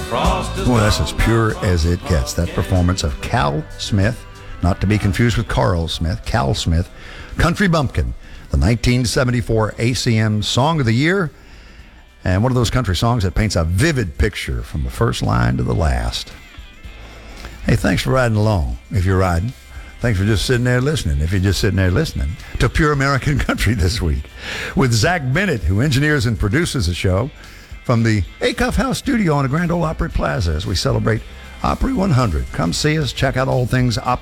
Well, that's as pure as it gets. That performance of Cal Smith, not to be confused with Carl Smith, Cal Smith, Country Bumpkin, the 1974 ACM Song of the Year, and one of those country songs that paints a vivid picture from the first line to the last. Hey, thanks for riding along, if you're riding. Thanks for just sitting there listening, if you're just sitting there listening, to Pure American Country this week with Zach Bennett, who engineers and produces the show from the Acuff House studio on the Grand Ole Opry Plaza as we celebrate Opry 100. Come see us, check out all things Opry.